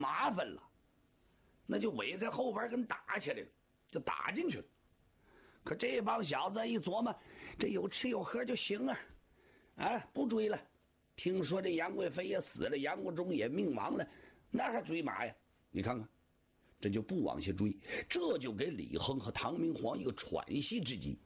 麻烦了，那就围在后边跟打起来了，就打进去了。可这帮小子一琢磨，这有吃有喝就行啊，不追了。听说这杨贵妃也死了，杨国忠也命亡了，那还追嘛呀？你看看，这就不往下追，这就给李亨和唐明皇一个喘息之机。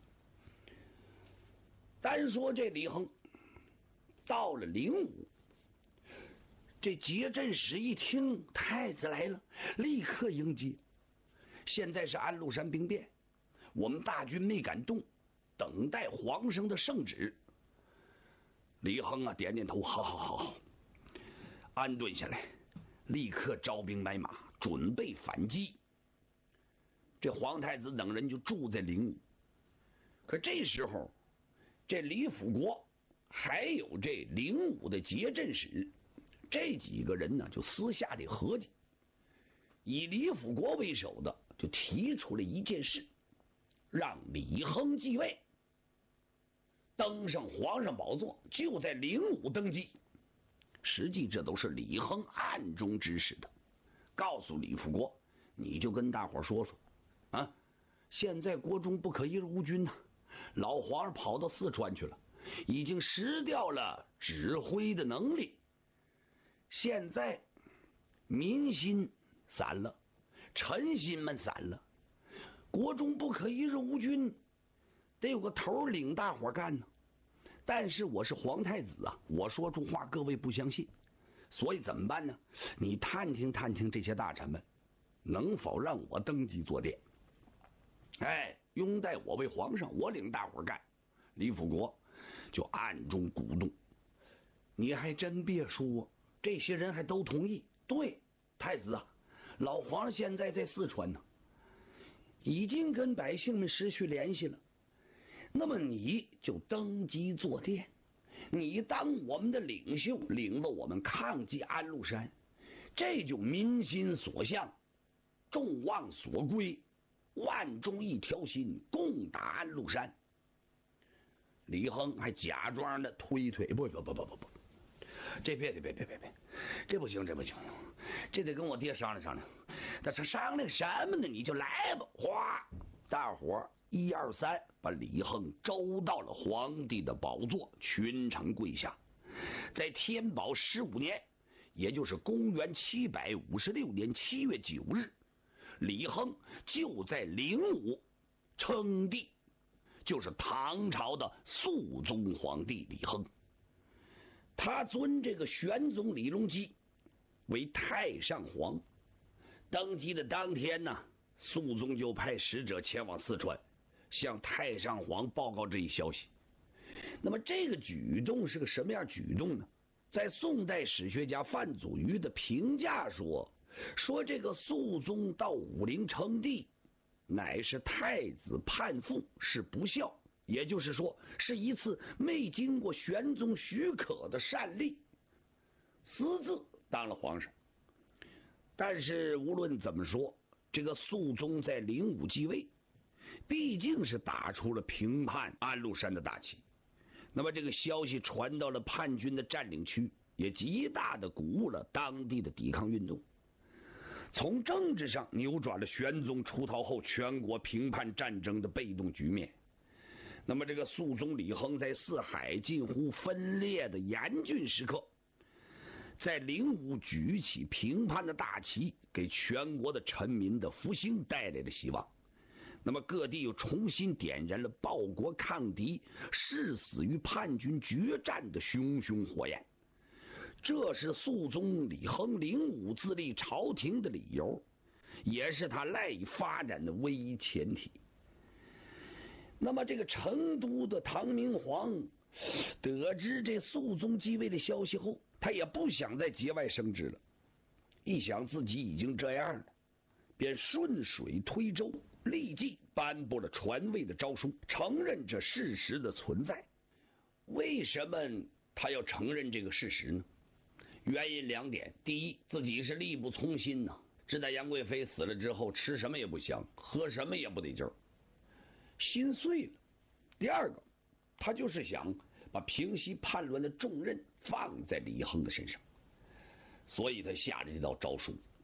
单说这李亨到了灵武，这结阵使一听太子来了，立刻迎接。现在是安禄山兵变，我们大军没敢动，等待皇上的圣旨。李亨点点头，好，安顿下来，立刻招兵买马，准备反击。这皇太子等人就住在灵武。可这时候，这李辅国还有这灵武的结阵使，这几个人呢就私下里合计，以李辅国为首的就提出了一件事，让李亨继位，登上皇上宝座，就在灵武登基。实际这都是李亨暗中指使的，告诉李辅国，你就跟大伙说说现在国中不可一日无君呐，老皇上跑到四川去了，已经失掉了指挥的能力。现在民心散了，臣心们散了，国中不可一日无君，得有个头领大伙干呢。但是我是皇太子啊，我说出话各位不相信，所以怎么办呢？你探听探听这些大臣们，能否让我登基坐殿？拥戴我为皇上，我领大伙干。李辅国就暗中鼓动。你还真别说，这些人还都同意。对，太子啊，老皇上现在在四川呢，已经跟百姓们失去联系了。那么你就登基坐殿，你当我们的领袖，领着我们抗击安禄山，这就民心所向，众望所归，万众一条心，共打安禄山。李亨还假装的推，不，这别，这不行，这得跟我爹商量商量。但是商量什么呢？你就来吧！哗，大伙1、2、3，把李亨招到了皇帝的宝座，群臣跪下。在天宝15年，也就是公元756年7月9日，李亨就在灵武称帝，就是唐朝的肃宗皇帝李亨。他尊这个玄宗李隆基为太上皇。登基的当天呢，肃宗就派使者前往四川，向太上皇报告这一消息。那么这个举动是个什么样举动呢？在宋代史学家范祖禹的评价说这个肃宗到武陵称帝，乃是太子叛父，是不孝，也就是说是一次没经过玄宗许可的擅立，私自当了皇上。但是无论怎么说，这个肃宗在灵武继位，毕竟是打出了平叛安禄山的大旗。那么这个消息传到了叛军的占领区，也极大的鼓舞了当地的抵抗运动，从政治上扭转了玄宗出逃后全国平叛战争的被动局面。那么这个肃宗李亨在四海近乎分裂的严峻时刻，在灵武举起平叛的大旗，给全国的臣民的复兴带来了希望。那么各地又重新点燃了报国抗敌、誓死与叛军决战的熊熊火焰。这是肃宗李亨灵武自立朝廷的理由，也是他赖以发展的唯一前提。那么这个成都的唐明皇得知这肃宗继位的消息后，他也不想再节外生枝了，一想自己已经这样了，便顺水推舟，立即颁布了传位的诏书，承认这事实的存在。为什么他要承认这个事实呢？原因2点。第一，自己是力不从心呐，知道杨贵妃死了之后，吃什么也不香，喝什么也不得劲儿，心碎了。第二个，他就是想把平息叛乱的重任放在李亨的身上，所以他下了这道诏书。